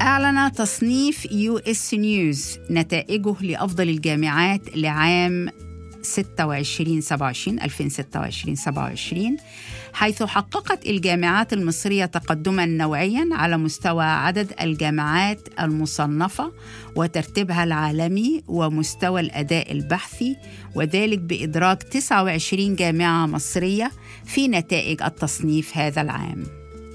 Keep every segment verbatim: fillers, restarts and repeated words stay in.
أعلن تصنيف يو إس نيوز نتائجه لأفضل الجامعات لعام ستة وعشرين سبعة وعشرين ألفين وستة وعشرين سبعة وعشرين، حيث حققت الجامعات المصرية تقدماً نوعياً على مستوى عدد الجامعات المصنفة وترتيبها العالمي ومستوى الأداء البحثي، وذلك بإدراج تسعة وعشرين جامعة مصرية في نتائج التصنيف هذا العام.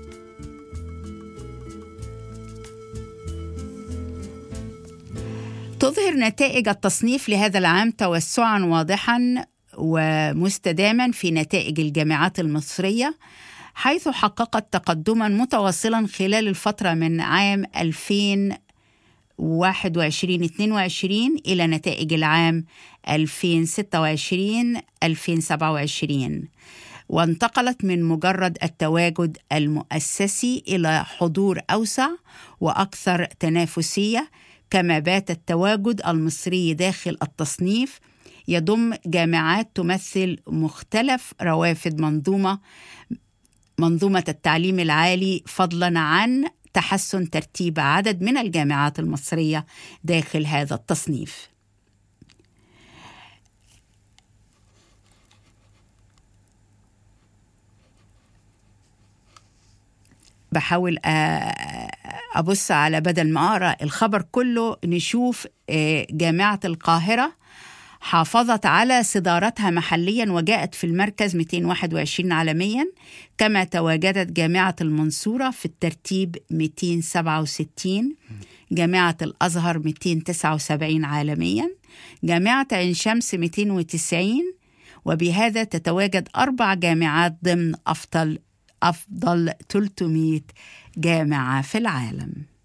تظهر نتائج التصنيف لهذا العام توسعاً واضحاً ومستداما في نتائج الجامعات المصرية، حيث حققت تقدما متواصلا خلال الفترة من عام ألفين وواحد وعشرين اثنين وعشرين إلى نتائج العام ألفين وستة وعشرين ألفين وسبعة وعشرين، وانتقلت من مجرد التواجد المؤسسي إلى حضور أوسع وأكثر تنافسية، كما بات التواجد المصري داخل التصنيف يضم جامعات تمثل مختلف روافد منظومة منظومة التعليم العالي، فضلاً عن تحسن ترتيب عدد من الجامعات المصرية داخل هذا التصنيف. بحاول أبص على بدل ما أقرأ الخبر كله نشوف جامعة القاهرة حافظت على صدارتها محلياً وجاءت في المركز مئتين وواحد وعشرين عالمياً، كما تواجدت جامعة المنصورة في الترتيب مئتين وسبعة وستين، جامعة الأزهر مئتين وتسعة وسبعين عالمياً، جامعة عين شمس مئتين وتسعين، وبهذا تتواجد أربع جامعات ضمن أفضل أفضل ثلاثمئة جامعة في العالم.